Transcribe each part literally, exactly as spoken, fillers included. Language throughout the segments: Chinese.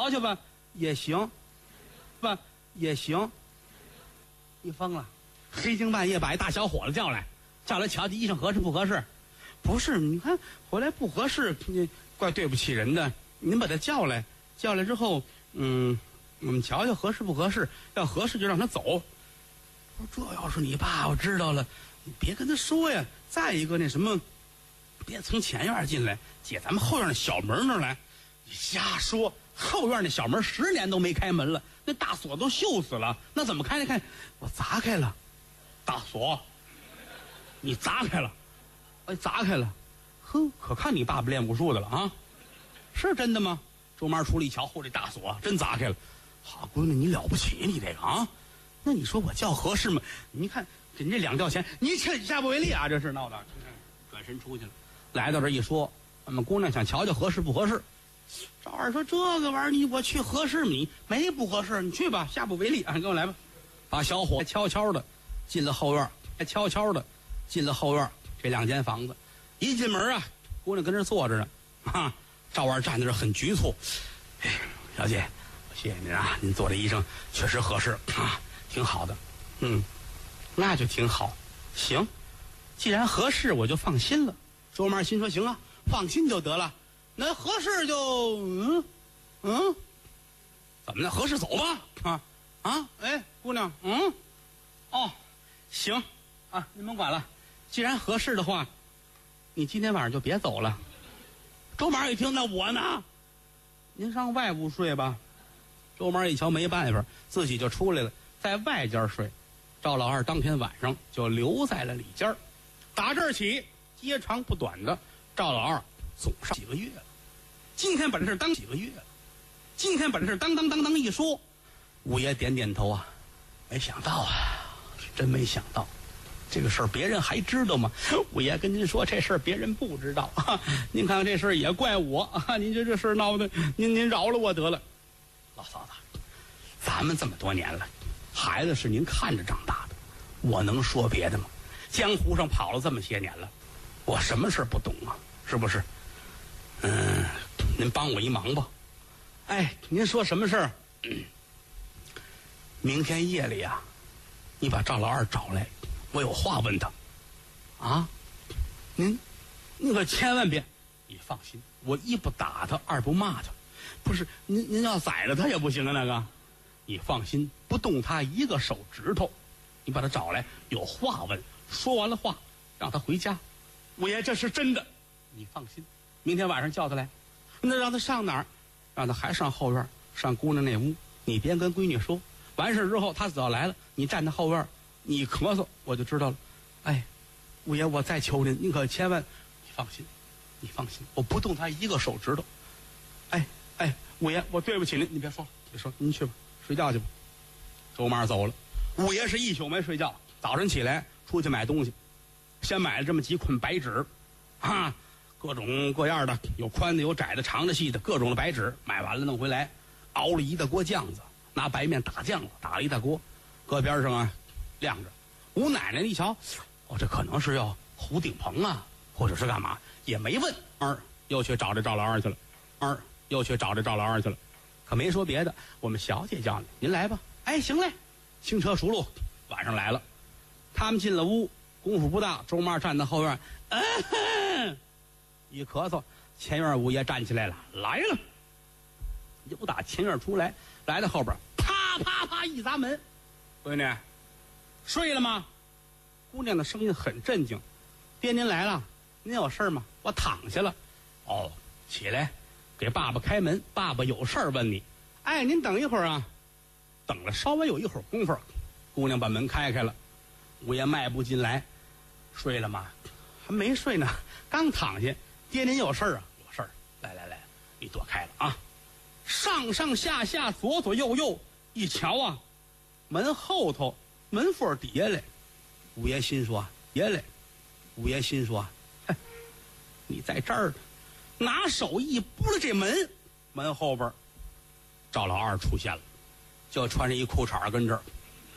瞧瞧吧，也行，吧也行。你疯了？黑更半夜把一大小伙子叫来，叫来瞧瞧衣裳合适不合适？不是，你看回来不合适，怪对不起人的。您把他叫来，叫来之后，嗯，我们瞧瞧合适不合适？要合适就让他走。我说这要是你爸，我知道了，你别跟他说呀。再一个那什么，别从前院进来，姐咱们后院那小门那儿来。你瞎说，后院那小门十年都没开门了，那大锁都锈死了，那怎么开？开我砸开了，大锁，你砸开了，哎，砸开了，呵，可看你爸爸练武术的了啊！是真的吗？周妈出来一瞧，嚯，这大锁真砸开了。好闺女，你了不起，你这个啊！那你说我叫合适吗？你看给人这两吊钱，你这下不为例啊！这是闹的，转身出去了。来到这一说，我们姑娘想瞧瞧合适不合适。赵二说：“这个玩意儿，你我去合适吗？你没不合适，你去吧，下不为例啊！跟我来吧。”把小伙悄悄的进了后院，还悄悄的进了后院这两间房子。一进门啊，姑娘跟这坐着呢，啊，赵二站在这很局促。哎，小姐，谢谢您啊，您做的衣裳确实合适啊，挺好的。嗯，那就挺好。行，既然合适，我就放心了。周妈心说：“行啊，放心就得了。”那合适就嗯嗯，怎么的？合适走吧啊啊！哎，姑娘，嗯，哦，行啊，您甭管了。既然合适的话，你今天晚上就别走了。周妈一听，那我呢？您上外屋睡吧。周妈一瞧没办法，自己就出来了，在外间睡。赵老二当天晚上就留在了里间。打这儿起，接长不短的，赵老二总上几个月了。今天把这事当几个月了，今天把这事当当当当一说，五爷点点头啊，没想到啊，真没想到，这个事儿别人还知道吗？五爷跟您说，这事儿别人不知道啊。您看看这事儿也怪我啊，您这这事儿闹的，您您饶了我得了。老嫂子，咱们这么多年了，孩子是您看着长大的，我能说别的吗？江湖上跑了这么些年了，我什么事不懂啊？是不是？嗯，您帮我一忙吧。哎，您说什么事儿？嗯，明天夜里啊，你把赵老二找来，我有话问他。啊，您，您可千万别，你放心，我一不打他，二不骂他。不是，您您要宰了他也不行啊，那个。你放心，不动他一个手指头。你把他找来，有话问。说完了话，让他回家。五爷，这是真的。你放心。明天晚上叫他来，那让他上哪儿？让他还上后院，上姑娘那屋。你别跟闺女说。完事之后，他只要来了，你站在后院，你咳嗽，我就知道了。哎，五爷，我再求您，您可千万，你放心，你放心，我不动他一个手指头。哎哎，五爷，我对不起您，你别说了，别说，您去吧，睡觉去吧。周妈走了，五爷是一宿没睡觉，早晨起来出去买东西，先买了这么几捆白纸，啊。各种各样的，有宽的有窄的长的细的各种的白纸，买完了弄回来，熬了一大锅酱子，拿白面打酱了，打了一大锅，搁边上啊晾着。吴奶奶一瞧，哦，这可能是要糊顶棚啊，或者是干嘛，也没问。二又去找这赵老二去了，二又去找这赵老二去了，可没说别的。我们小姐叫你，您来吧。哎，行嘞，轻车熟路，晚上来了。他们进了屋，功夫不大，周妈站在后院，嗯。一咳嗽，前院五爷站起来了，来了。又打前院出来，来到后边，啪啪啪一砸门。闺女，睡了吗？姑娘的声音很震惊。爹，您来了，您有事吗？我躺下了。哦，起来，给爸爸开门，爸爸有事儿问你。哎，您等一会儿啊。等了稍微有一会儿功夫，姑娘把门开开了。五爷迈步进来，睡了吗？还没睡呢，刚躺下。爹，您有事儿啊？有事儿。来来来，你躲开了啊！上上下下，左左右右，一瞧啊，门后头门缝底下来。五爷心说：“爷来。”五爷心说：“嘿，你在这儿呢。”拿手一拨了这门，门后边，赵老二出现了，就穿着一裤衩跟这儿。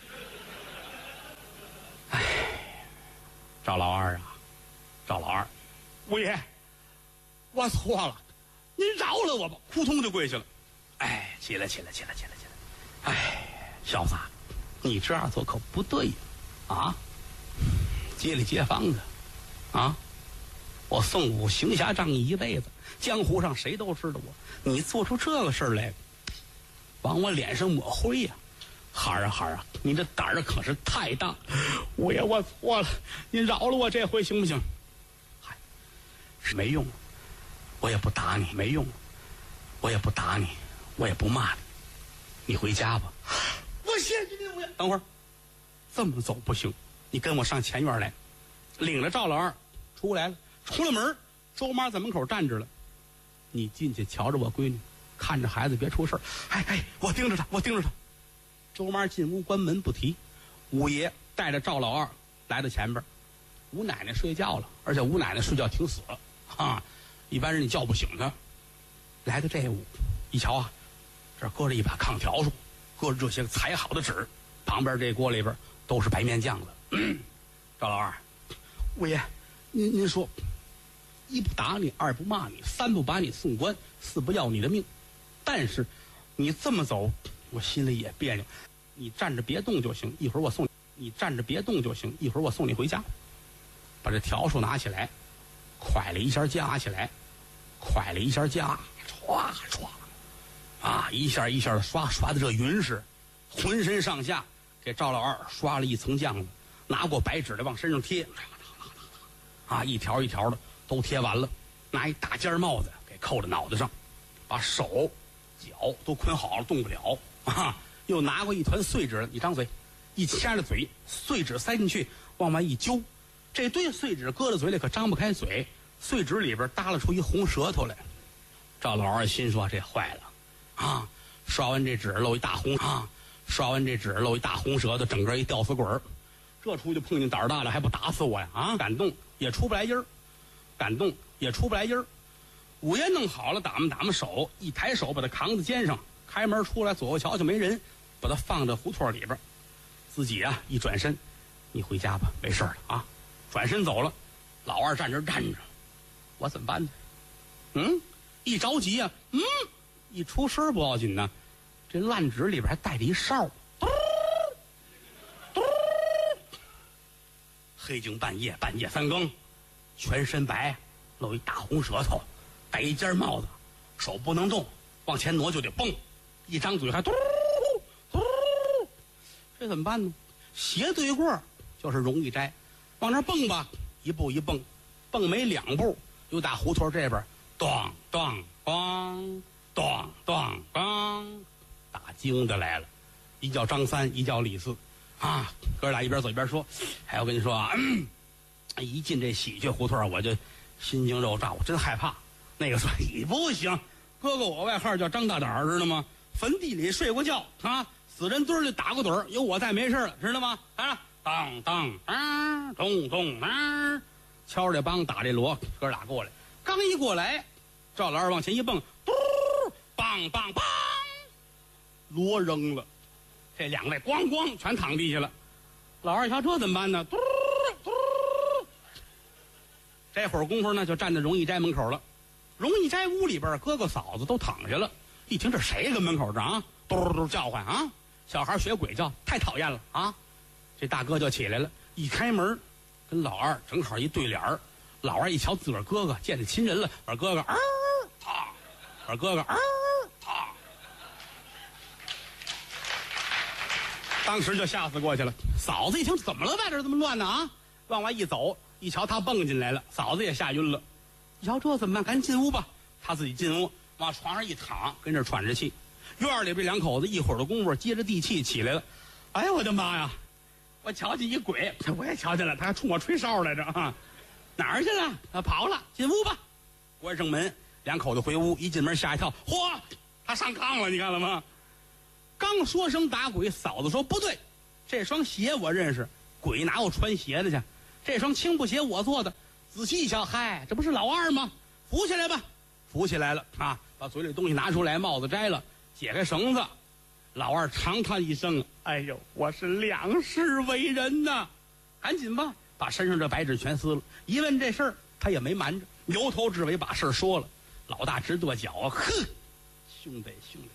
哎，赵老二啊，赵老二，五爷。我错了，您饶了我吧！扑通就跪下了。哎， 起来，起来，起来，起来，起来！哎，小子，你这样做可不对呀！啊，街里街坊的，啊，我宋武行侠仗义一辈子，江湖上谁都知道我。你做出这个事儿来，往我脸上抹灰呀！孩儿啊，孩儿啊，你这胆儿可是太大！我也我错了，您饶了我这回行不行？嗨，是没用，我也不打你，没用，我也不打你，我也不骂你，你回家吧。我谢谢你，我等会儿，这么走不行，你跟我上前院来，领着赵老二出来了，出了门，周妈在门口站着了，你进去瞧着我闺女，看着孩子别出事儿。哎哎，我盯着他，我盯着他。周妈进屋关门不提，五爷带着赵老二来到前边，吴奶奶睡觉了，而且吴奶奶睡觉挺死了啊，一般人你叫不醒她。来到这屋，一瞧啊，这搁着一把炕条帚，搁着这些裁好的纸，旁边这锅里边都是白面酱子。嗯、赵老二，五爷，您您说，一不打你，二不骂你，三不把你送官，四不要你的命，但是你这么走，我心里也别扭。你站着别动就行，一会儿我送你。你站着别动就行，一会儿我送你回家。把这条数拿起来，快了一下夹起来，快了一下夹，唰唰，啊，一下一下的刷，刷的这匀实，浑身上下给赵老二刷了一层酱子，拿过白纸来往身上贴，啊，一条一条的都贴完了，拿一大尖帽子给扣在脑袋上，把手脚都捆好了，动不了啊。又拿过一团碎纸，你张嘴，一掐着嘴，碎纸塞进去，往外一揪，这堆碎纸搁在嘴里可张不开嘴，碎纸里边耷拉出一红舌头来。赵老二心说这坏了啊！刷完这纸露一大红啊，刷完这纸露一大红舌头，整个一吊死鬼儿。这出去碰见胆儿大了，还不打死我呀？啊，感动也出不来音儿，感动也出不来音儿。五爷弄好了，打磨打磨手，一抬手把他扛在肩上，开门出来，左右瞧瞧没人，把他放在胡同里边。自己啊一转身，你回家吧，没事了啊。转身走了，老二站这站着，我怎么办呢？嗯，一着急啊，嗯，一出声不要紧呢，这烂纸里边还带着一哨，黑更半夜，半夜三更，全身白，露一大红舌头，戴一尖帽子，手不能动，往前挪就得蹦，一张嘴还嘟嘟，这怎么办呢？斜对过就是容易摘，往那蹦吧，一步一蹦，蹦没两步，又打胡同这边，咚咚咣，咚咚咣，打精的来了，一叫张三，一叫李四，啊，哥俩一边走一边说，哎，我跟你说啊，嗯、一进这喜鹊胡同，我就心惊肉炸，我真害怕。那个说你不行，哥哥我外号叫张大胆儿，知道吗？坟地里睡过觉啊，死人堆里打过盹儿，有我在没事了，知道吗？啊，当当啊，咚咚啊，敲这梆打这锣，哥俩过来，刚一过来，赵老二往前一蹦，嘟，梆梆梆，锣扔了，这两位咣咣全躺地下了。老二一瞧这怎么办呢？嘟嘟，这会儿功夫呢，就站在荣义斋门口了。荣义斋屋里边，哥哥嫂子都躺下了。一听这谁跟门口这啊，嘟嘟叫唤啊，小孩学鬼叫，太讨厌了啊！这大哥就起来了，一开门，跟老二正好一对脸儿。老二一瞧自个儿哥哥见着亲人了，二哥哥啊，他，二哥哥啊，他，当时就吓死过去了。嫂子一听怎么了，外边这么乱呢啊？往外一走，一瞧他蹦进来了，嫂子也吓晕了。一瞧这怎么办？赶紧进屋吧。他自己进屋，往床上一躺，跟这喘着气。院里这两口子一会儿的功夫，接着地气起来了。哎呀，我的妈呀！我瞧见一鬼，我也瞧见了，他还冲我吹哨来着啊！哪儿去了？他跑了。进屋吧。关上门，两口子回屋，一进门吓一跳，嚯，他上炕了，你看了吗？刚说声打鬼，嫂子说不对，这双鞋我认识，鬼哪有穿鞋的去？这双青布鞋我做的。仔细一瞧，嗨，这不是老二吗？扶起来吧。扶起来了啊！把嘴里东西拿出来，帽子摘了，解开绳子。老二长叹一声：“哎呦，我是两世为人呐！”赶紧吧，把身上这白纸全撕了。一问这事儿，他也没瞒着，由头至尾把事儿说了。老大直跺脚啊，呵，兄弟兄弟，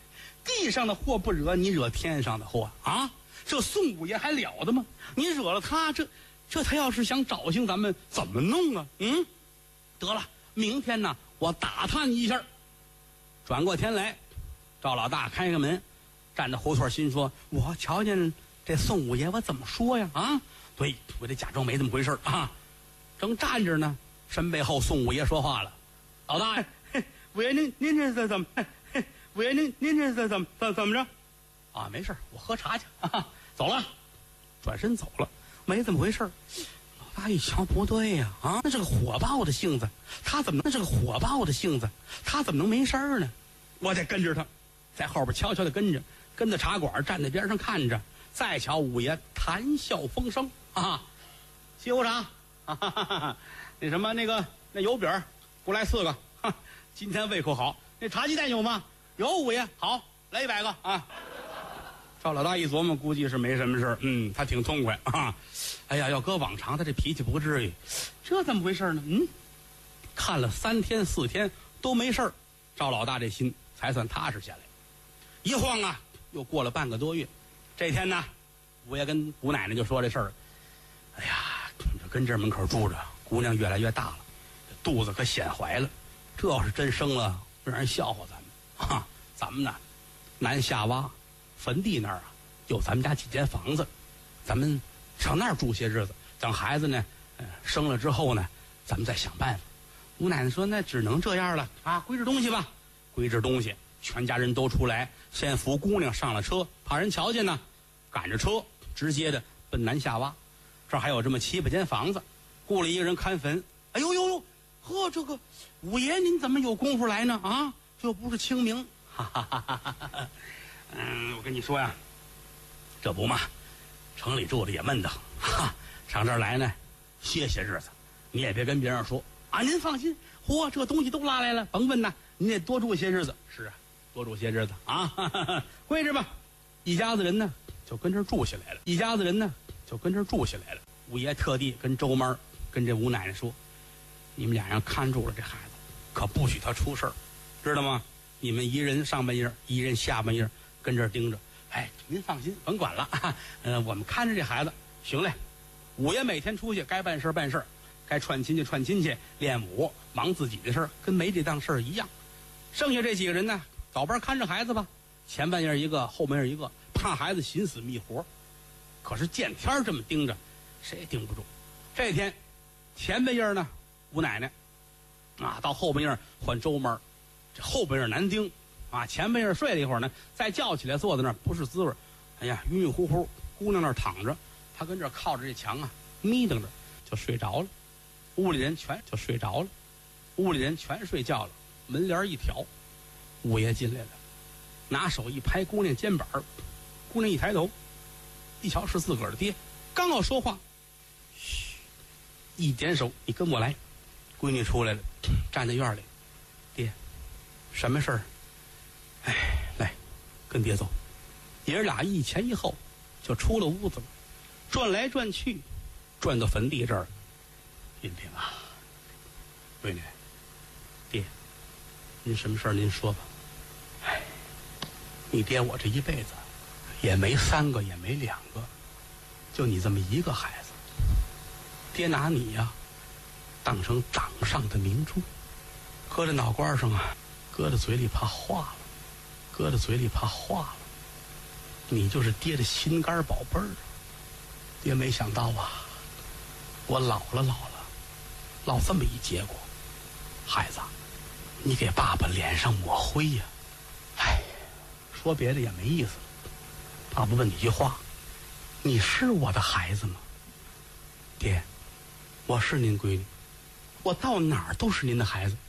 地上的祸不惹，你惹天上的祸啊！这宋五爷还了得吗？你惹了他，这这他要是想找醒咱们，怎么弄啊？嗯，得了，明天呢，我打探一下。转过天来，赵老大开个门，站在胡同心说：“我瞧见这宋五爷，我怎么说呀？啊，对，我得假装没这么回事啊。”正站着呢，身背后宋五爷说话了：“老大，五爷您您这是怎么？五爷您您这是怎么怎怎么着？啊，没事，我喝茶去，啊，走了。”转身走了，没这么回事。老大一瞧不对呀，啊，那是个火爆的性子，他怎么那是个火爆的性子，他怎么能没事儿呢？我得跟着他，在后边悄悄的跟着，跟着茶馆站在边上看着。再瞧五爷谈笑风生啊，西湖茶啊，哈哈哈，那什么那个那油饼，给我来四个。哈，今天胃口好。那茶鸡蛋有吗？有，五爷好，来一百个啊。赵老大一琢磨，估计是没什么事，嗯，他挺痛快啊。哎呀，要搁往常，他这脾气不至于。这怎么回事呢？嗯，看了三天四天都没事，赵老大这心才算踏实下来。一晃啊，又过了半个多月。这天呢，五爷跟吴奶奶就说这事儿。哎呀，这跟这门口住着，姑娘越来越大了，肚子可显怀了。这要是真生了，让人笑话咱们啊！咱们呢，南下洼坟地那儿啊，有咱们家几间房子，咱们上那儿住些日子。等孩子呢，呃，生了之后呢，咱们再想办法。吴奶奶说：“那只能这样了啊，归置东西吧，归置东西。”全家人都出来，先扶姑娘上了车，怕人瞧见呢，赶着车直接的奔南下洼。这儿还有这么七八间房子，雇了一个人看坟。哎呦呦呦，呵，这个五爷您怎么有功夫来呢？啊，这又不是清明。哈哈哈哈哈哈。嗯，我跟你说呀，这不嘛，城里住的也闷得很，哈，上这儿来呢，歇歇日子。你也别跟别人说啊，您放心，嚯，这东西都拉来了，甭问呐，您得多住些日子。是啊。多住些日子啊，哈哈哈，归置吧。一家子人呢，就跟这儿住下来了。一家子人呢，就跟这儿住下来了。五爷特地跟周妈跟这吴奶奶说：“你们俩人看住了这孩子，可不许他出事儿，知道吗？你们一人上半夜，一人下半夜，跟这儿盯着。哎，您放心，甭管了。嗯、呃，我们看着这孩子，行嘞。五爷每天出去，该办事办事，该串亲戚串亲戚，练武，忙自己的事儿，跟没这档事儿一样。剩下这几个人呢？”早班看着孩子吧，前半夜一个，后半夜一个，怕孩子寻死觅活。可是见天这么盯着，谁也盯不住。这天，前半夜呢，吴奶奶啊，到后半夜换周妈，这后半夜难盯啊。前半夜睡了一会儿呢，再叫起来坐在那儿不是滋味。哎呀，晕晕乎乎，姑娘那儿躺着，她跟这儿靠着这墙啊，眯瞪着就睡着了。屋里人全就睡着了，屋里人全睡觉了。门帘一挑。五爷进来了，拿手一拍姑娘肩膀，姑娘一抬头，一瞧是自个儿的爹，刚要说话，嘘，一点手，你跟我来。闺女出来了，站在院里，爹，什么事儿？哎，来，跟爹走。爷儿俩一前一后，就出了屋子了，转来转去，转到坟地这儿。云平啊，闺女，爹，您什么事儿您说吧。哎，你爹我这一辈子也没三个也没两个，就你这么一个孩子，爹拿你呀当成掌上的明珠，搁在脑瓜上啊，搁在嘴里怕化了，搁在嘴里怕化了。你就是爹的心肝宝贝儿。爹没想到啊，我老了老了，落这么一结果。孩子，你给爸爸脸上抹灰呀！哎，说别的也没意思。爸爸问你一句话，你是我的孩子吗？爹，我是您闺女，我到哪儿都是您的孩子。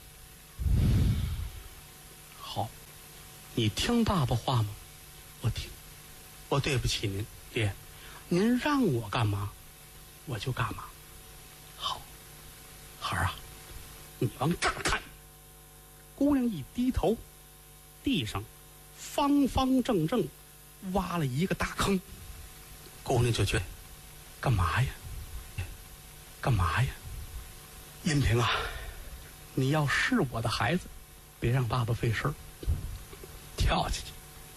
好，你听爸爸话吗？我听。我对不起您，爹，您让我干嘛，我就干嘛。好，孩儿啊，你往这儿看。姑娘一低头，地上方方正正挖了一个大坑。姑娘就觉得，干嘛呀？干嘛呀？银平啊，你要是我的孩子，别让爸爸费事儿，跳下去，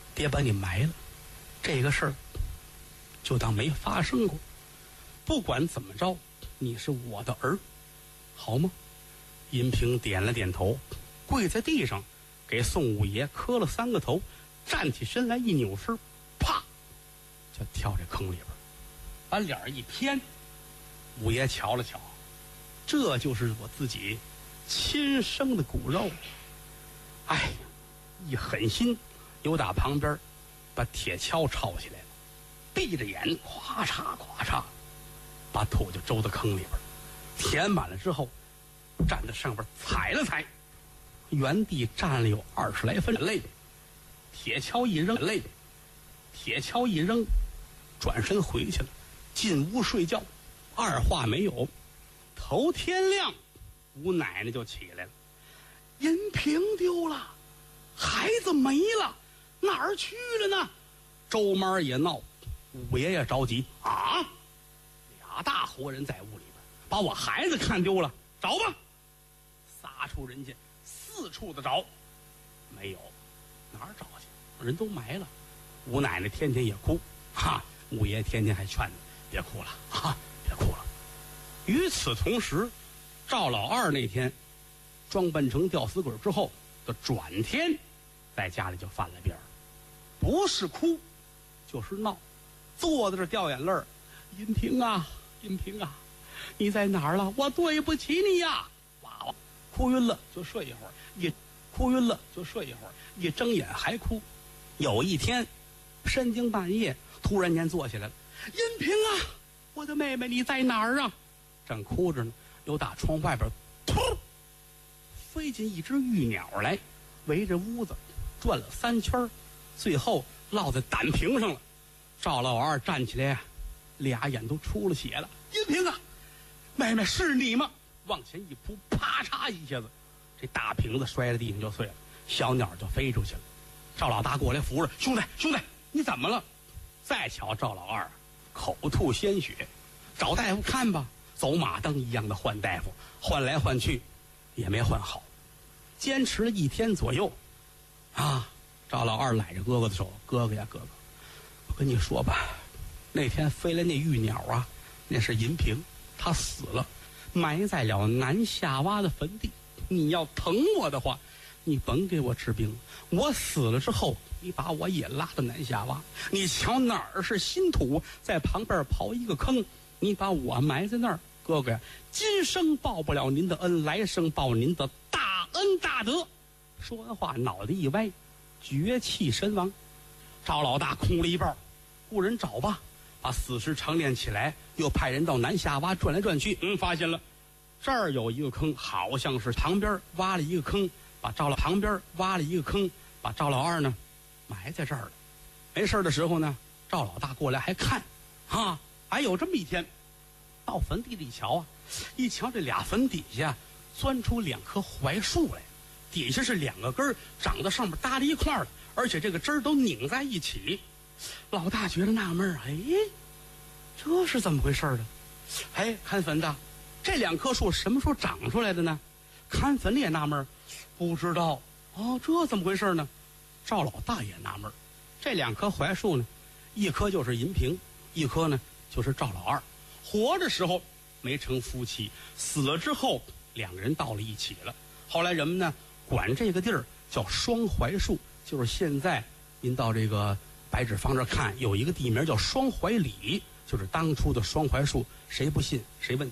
别把你埋了，这个事儿就当没发生过。不管怎么着，你是我的儿，好吗？银平点了点头，跪在地上给宋五爷磕了三个头，站起身来一扭身，啪就跳这坑里边，把脸一偏。五爷瞧了瞧，这就是我自己亲生的骨肉。哎，一狠心又打旁边把铁锹抄起来了，闭着眼咵嚓咵嚓把土就周到坑里边，填满了之后站在上边踩了踩，原地站了有二十来分累，铁锹一扔累，铁锹一扔，转身回去了，进屋睡觉，二话没有。头天亮，吴奶奶就起来了，银平丢了，孩子没了，哪儿去了呢？周妈也闹，五爷也着急啊！俩大活人在屋里边，把我孩子看丢了，找吧！仨处人家四处的找，没有，哪儿找去？人都埋了。吴奶奶天天也哭，哈，五爷天天还劝她别哭了，哈，别哭了。与此同时，赵老二那天装扮成吊死鬼之后的转天，在家里就犯了病儿，不是哭就是闹，坐在这掉眼泪儿。银平啊，银平啊，你在哪儿了？我对不起你呀！哇哇，哭晕了就睡一会儿，一哭晕了就睡一会儿，一睁眼还哭。有一天深更半夜，突然间坐起来了，银平啊，我的妹妹你在哪儿啊？正哭着呢，有打窗外边突飞进一只玉鸟来，围着屋子转了三圈，最后落在胆瓶上了。赵老二站起来，俩眼都出了血了。银平啊，妹妹是你吗？往前一扑，啪嚓一下子，这大瓶子摔在地上就碎了，小鸟就飞出去了。赵老大过来扶着，兄弟兄弟，你怎么了？再瞧赵老二口吐鲜血，找大夫看吧。走马灯一样的换大夫，换来换去也没换好，坚持了一天左右啊。赵老二揽着哥哥的手，哥哥呀哥哥，我跟你说吧，那天飞来那玉鸟啊，那是银平，他死了，埋在了南下洼的坟地。你要疼我的话，你甭给我治病，我死了之后你把我也拉到南下洼，你瞧哪儿是新土，在旁边刨一个坑，你把我埋在那儿。哥哥呀，今生报不了您的恩，来生报您的大恩大德。说完话，脑袋一歪，绝气身亡。赵老大哭了一半，雇人找吧，把死尸陈列起来，又派人到南下洼转来转去，嗯，发现了这儿有一个坑，好像是旁边挖了一个坑，把赵老旁边挖了一个坑，把赵老二呢埋在这儿了。没事的时候呢，赵老大过来还看，啊，还有这么一天。到坟地里一瞧啊，一瞧这俩坟底下钻出两棵槐树来，底下是两个根儿长到上面搭在一块儿了，而且这个枝儿都拧在一起。老大觉得纳闷儿，哎，这是怎么回事呢？哎，看坟的，这两棵树什么时候长出来的呢？看坟的也纳闷儿，不知道哦，这怎么回事呢？赵老大也纳闷儿，这两棵槐树呢，一棵就是银平，一棵呢就是赵老二。活的时候没成夫妻，死了之后两个人到了一起了。后来人们呢管这个地儿叫双槐树，就是现在您到这个白纸坊这看，有一个地名叫双槐里，就是当初的双槐树。谁不信谁问去。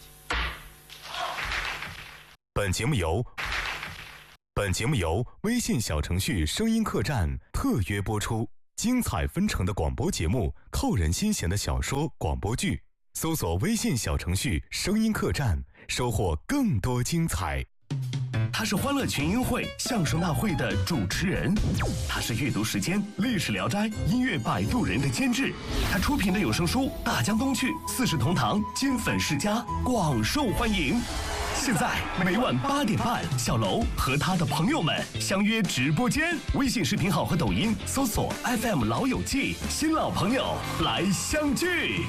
本节目由本节目由微信小程序声音客栈特约播出，精彩纷呈的广播节目，扣人心弦的小说广播剧。搜索微信小程序声音客栈，收获更多精彩。 他是欢乐群英会相声大会的主持人，他是阅读时间历史聊斋音乐摆渡人的监制，他出品的有声书《大江东去》四世同堂金粉世家广受欢迎。现在每晚八点半，小楼和他的朋友们相约直播间，微信视频号和抖音搜索 F M 老友记，新老朋友来相聚。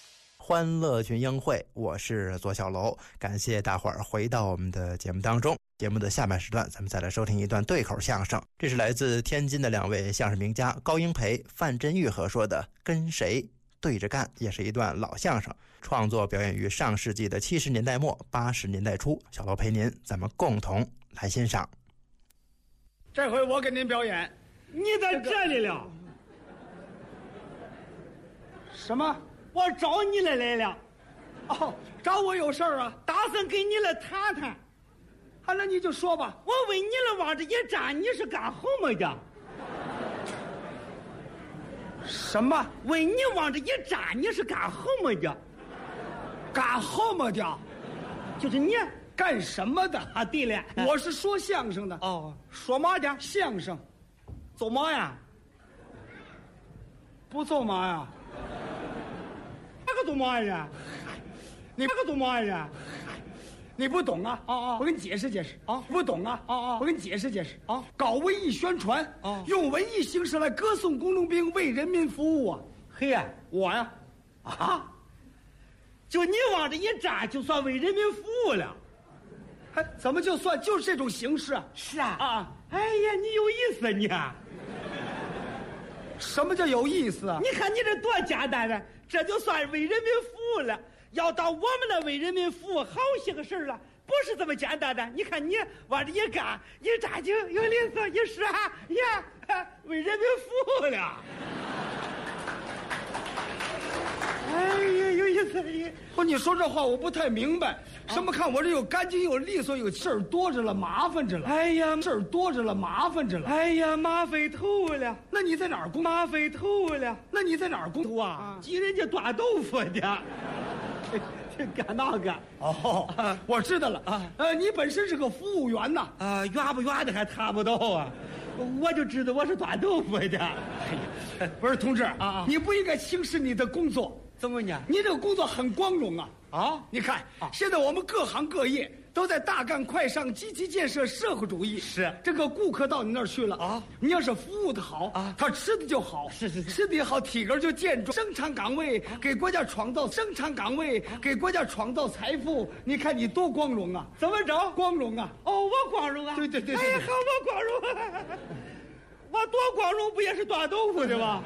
欢乐群英会，我是左小楼，感谢大伙儿回到我们的节目当中。 节目的下半时段，咱们再来收听一段对口相声，这是来自天津的两位相声名家高英培、范振钰合说的《跟谁对着干》，也是一段老相声，创作表演于上世纪的七十年代末八十年代初。小楼陪您，咱们共同来欣赏。 这回我给您表演。 你在这里了？ 什么？ 我找你来来了。 哦，找我有事儿啊？ 打算跟你来谈谈。 啊，那你就说吧。 我问你了，往这一站，你是干什么的？ 什么？ 问你往这一站，你是干什么的？ 干什么的？ 就是你干什么的啊？对了， 我是说相声的。 哦，说嘛的？ 相声。 做嘛呀？ 不做嘛呀？ 哪个做嘛呀？ 你哪个做嘛呀？ 你不懂啊？ 哦哦， 我给你解释解释啊！ 不懂啊？ 哦哦， 我给你解释解释啊！ 搞文艺宣传， 哦， 用文艺形式来歌颂工农兵，为人民服务啊！ 嘿呀， 我呀， 啊，就你往这一站，就算为人民服务了。 还怎么就算就是这种形式啊？ 是啊啊！ 哎呀，你有意思你。 什么叫有意思啊？ 你看你这多简单呢，这就算为人民服务了。要当我们的为人民服务好些个事儿了，不是这么简单的。你看你往这一干，一站就有意思，一说呀，为人民服务了。哎呀，有意思！ 不，你说这话我不太明白。什么？看我这有干净，有利索，有事儿多着了，麻烦着了。 哎呀， 事儿多着了，麻烦着了。 哎呀，麻烦透了。 那你在哪儿工？ 麻烦透了。 那你在哪儿工作啊？替人家端豆腐的。干那个？ 哦，啊、我知道了啊。呃，你本身是个服务员呐。 啊，远不远的还谈不到啊。我就知道我是端豆腐的。 哎、不是，同志啊啊， 你不应该轻视你的工作。 怎么呢？ 你这个工作很光荣啊！ 啊， 你看， 啊、 现在我们各行各业都在大干快上，积极建设社会主义。 是， 这个顾客到你那儿去了啊， 你要是服务的好啊， 他吃的就好。 是是是， 吃的也好，体格就健壮。生产岗位、啊、给国家创造生产岗位、啊，给国家创造财富。你看你多光荣啊！ 怎么着？ 光荣啊！ 哦，我光荣啊！ 对对对对。 哎呀，好，我光荣、啊。我多光荣，不也是端豆腐的吗？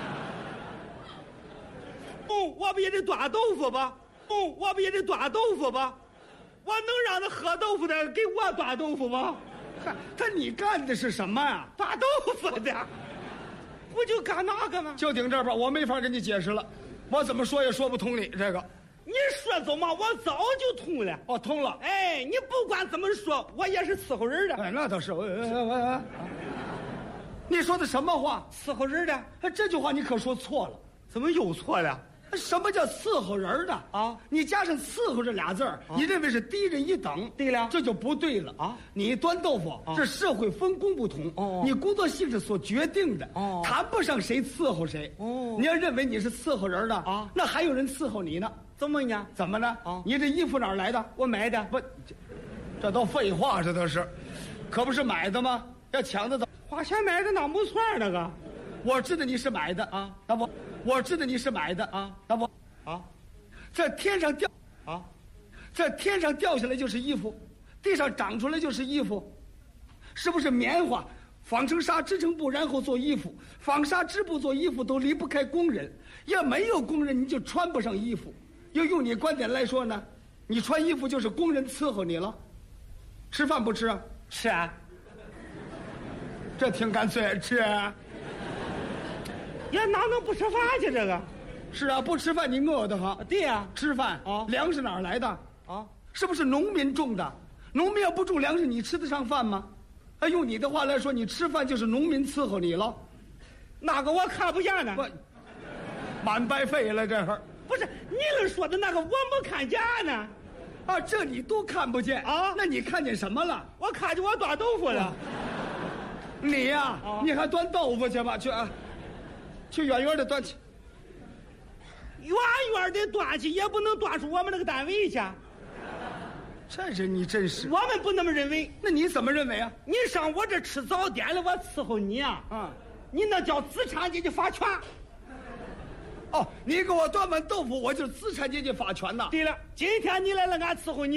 哦，我不也得端豆腐吧？哦，我不也得端豆腐吧？我能让他喝豆腐的给我端豆腐吗？ 他你干的是什么呀？ 端豆腐的，不就干那个吗？ 就顶这吧，我没法跟你解释了，我怎么说也说不通你这个。 你说怎么？我早就通了。 哦，通了。 哎，你不管怎么说，我也是伺候人的。 哎，那倒是。我我我，你说的什么话？ 伺候人的？ 这句话你可说错了。 怎么又错了？ 什么叫伺候人的啊？ 你加上伺候这俩字儿、啊，你认为是低人一等？ 对了， 这就不对了啊！ 你端豆腐，这、啊、社会分工不同，哦，你工作性质所决定的，哦，谈不上谁伺候谁。哦，你要认为你是伺候人的啊，那还有人伺候你呢。 怎么呢？ 怎么呢？ 啊， 你这衣服哪儿来的？ 我买的。 不，这, 这都废话，这都是，可不是买的吗？要抢的走， 花钱买的那不算那个。 我知道你是买的啊，那不，我知道你是买的啊，那不。 啊， 在天上掉啊， 在天上掉下来就是衣服，地上长出来就是衣服，是不是棉花纺成纱织成布，然后做衣服？纺纱织布做衣服都离不开工人，要没有工人你就穿不上衣服。要用你观点来说呢，你穿衣服就是工人伺候你了。吃饭不吃啊？ 吃啊， 这挺干脆，吃啊。 呀，哪能不吃饭去这个？ 是啊，不吃饭你饿得慌。 对呀、啊， 吃饭啊， 粮食哪儿来的啊？ 是不是农民种的？农民要不种粮食，你吃得上饭吗？啊，用你的话来说，你吃饭就是农民伺候你了。 那个我看不见呢， 我满白费了这会儿。 不是你们说的那个，我没看见呢。 啊，这你都看不见啊？ 那你看见什么了？ 我看见我端豆腐了。 你呀、啊啊，你还端豆腐去吧，去啊，去远远的端去。 远远的端去，也不能端出我们那个单位去。 这人你真是， 我们不那么认为。 那你怎么认为啊？ 你上我这吃早点了，我伺候你啊！ 啊、嗯， 你那叫资产阶级法权。 哦，你给我端碗豆腐，我就是资产阶级法权呐。 对了，今天你来了，俺伺候你，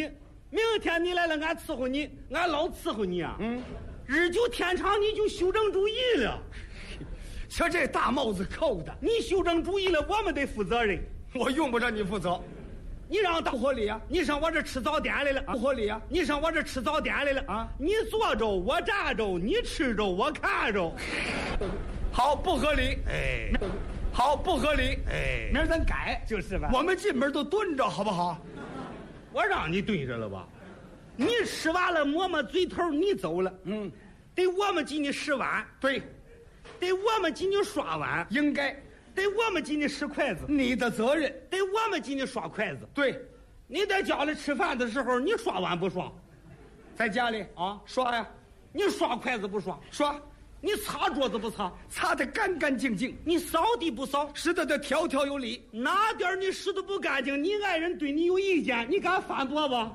明天你来了，俺伺候你，俺老伺候你啊。嗯，日久天长你就修正主义了。 瞧这大帽子扣的， 你修正主义了，我们得负责任。 我用不着你负责。 你让不合理啊！ 你上我这吃早点来了， 不合理啊！ 你上我这吃早点来了啊！ 你做着我炸着，你吃着我看着， 好不合理？ 哎， 好不合理？ 哎， 明儿咱改， 就是吧？ 我们进门都蹲着，好不好？ 我让你蹲着了吧？你吃完了抹抹嘴头，你走了。嗯，得我们给你洗碗， 对， 得我们给你刷碗， 应该。 得我们给你拾筷子， 你的责任； 得我们给你刷筷子。 对， 你在家里吃饭的时候，你刷碗不刷？ 在家里啊， 刷呀。 你刷筷子不刷？ 刷。 你擦桌子不擦？ 擦得干干净净。 你扫地不扫？ 拾得的条条有理。 哪点你拾得不干净？你爱人对你有意见，你敢反驳不？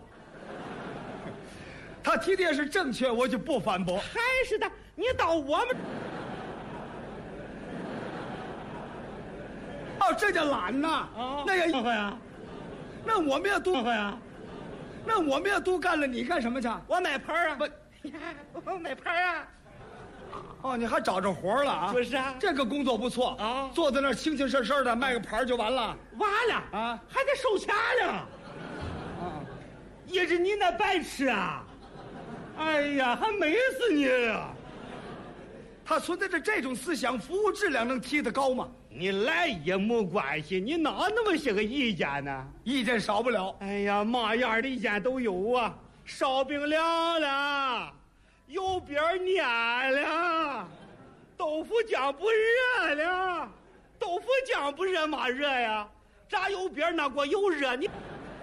他提的也是正确，我就不反驳。 还是的，你到我们。 哦，这叫懒呐！ 哦， 那也呀， 那我们要都呀， 那我们要都干了，你干什么去？ 我卖盘啊！ 不， 我卖盘啊！ 哦，你还找着活了啊？ 不是啊， 这个工作不错啊，坐在那儿清清事事的卖个盘就完了。 完了啊，还得收钱了。啊，也是你那白痴啊！哎呀，还美死你了！ 他存在着这种思想，服务质量能提得高吗？ 你来也没关系，你哪那么些个意见呢？ 意见少不了。 哎呀，嘛样的意见都有啊！烧饼凉了，油饼黏了，豆腐浆不热了，豆腐浆不热嘛热呀？炸油饼那锅油热你。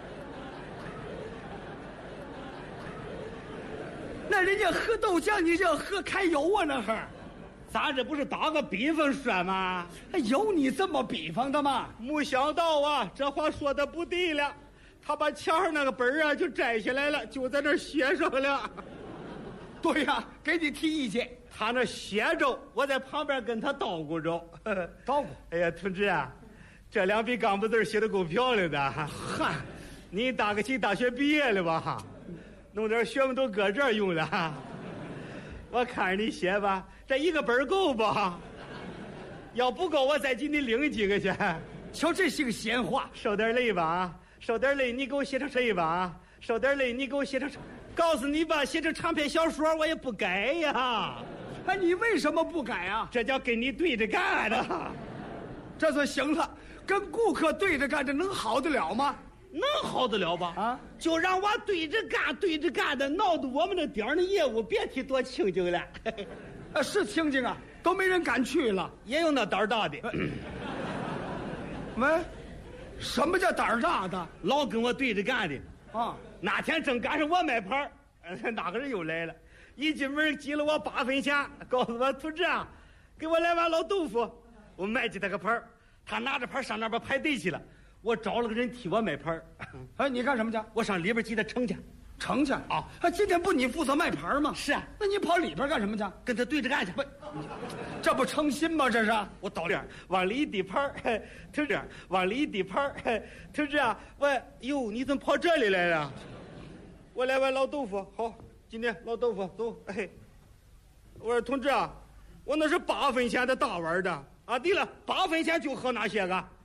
那人家喝豆浆，你就要喝开油啊？那会咱这不是打个比方说吗？ 有你这么比方的吗？ 没想到啊，这话说的不对了。他把墙上那个本啊就摘下来了，就在那写上了。 对呀、啊，给你提意见。 他那写着，我在旁边跟他叨咕着。 叨咕。 哎呀，同志啊，这两笔钢笔字写的够漂亮的。 嗨， 你大个起大学毕业了吧？弄点学问都搁这儿用了。我看着你写吧，这一个本够不？要不够，我再给你领几个去。 瞧，这是个闲话。 受点累吧，受点累，你给我写成谁吧？受点累，你给我写成。告诉你吧，写成长篇小说我也不改呀。 哎，你为什么不改啊？ 这叫跟你对着干的。 这算行了，跟顾客对着干，这能好得了吗？ 能好得了吧？ 啊， 就让我对着干，对着干的，闹得我们这点儿的业务别提多清静了。 啊，是清静啊，都没人敢去了。 也有那胆儿大的。 喂，什么叫胆儿大的？ 老跟我对着干的啊！ 那天正赶上我卖盘儿，哪个人又来了？一进门挤了我八分钱，告诉我同志啊，给我来碗老豆腐。我卖给他个盘儿，他拿着盘上那边排队去了。我找了个人替我卖盘儿。 哎，你干什么去？ 我上里边给他盛去。 盛去啊！啊，今天不你负责卖盘吗？ 是啊。 那你跑里边干什么去？ 跟他对着干去。 不，这不诚心吗？这是。 我到这儿往里一递盘儿，同志，往里一递盘儿，同志啊，我哟，你怎么跑这里来了？我来碗老豆腐，好，今天老豆腐走。哎，我说同志啊，我那是八分钱的大碗的啊。对了，八分钱就喝那些个。